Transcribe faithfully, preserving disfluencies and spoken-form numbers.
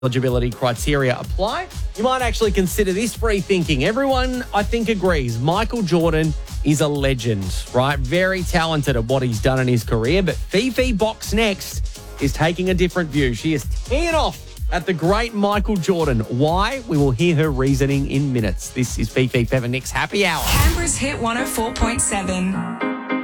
eligibility criteria apply, you might actually consider this free thinking. Everyone, I think, agrees Michael Jordan is a legend, right? Very talented at what he's done in his career. But Fifi Box Next is taking a different view. She is teeing off at the great Michael Jordan. Why? We will hear her reasoning in minutes. This is Fifi Fev and Nick's Happy Hour. Canberra's Hit one oh four point seven.